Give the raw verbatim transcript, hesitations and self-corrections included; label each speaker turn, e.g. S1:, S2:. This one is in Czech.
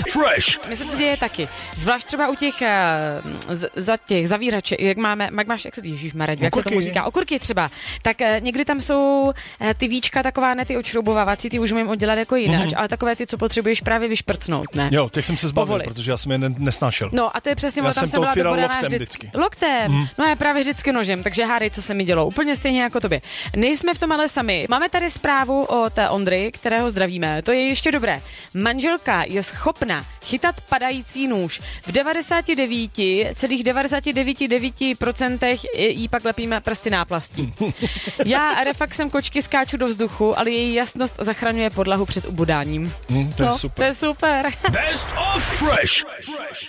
S1: Fresh.
S2: Mně se to děje taky. Zvlášť třeba u těch, z, za těch zavíraček, jak máme, jak máš, jak se ježišmarja, jak se tomu říká, okurky třeba, tak někdy tam jsou ty víčka taková, ne ty odšroubovávací, ty už umím udělat jako jinak, mm-hmm. ale takové ty, co potřebuješ právě vyšprcnout, ne?
S3: Jo, těch jsem se zbavil,
S2: Povolit.
S3: Protože já jsem je nesnášel.
S2: No a to je přesně,
S3: já
S2: tam
S3: jsem to
S2: byla
S3: otvíral
S2: dobodaná
S3: loktem
S2: vždycky.
S3: vždycky.
S2: Loktem,
S3: mm.
S2: no já právě vždycky nožem, takže hádej, co se mi dělo. Úplně stejně jako tobě. Nejsme v tom ale sami. Máme tady zprávu od Ondry, kterého zdravíme. To je ještě dobré. Manželka je schopna chytat padající nůž. V devadesát devět celá devadesát devět procent jí pak lepíme prsty náplastí. Já reflexem kočky skáču do vzduchu, ale její jasnost zachraňuje podlahu před ubodáním.
S3: Mm, to je
S2: no,
S3: super.
S2: To je super.
S1: Best of Fresh.